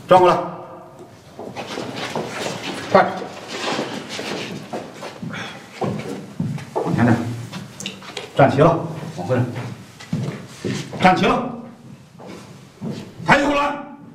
转过来，快，往前点，站齐了，往回来，站齐了，抬起头来。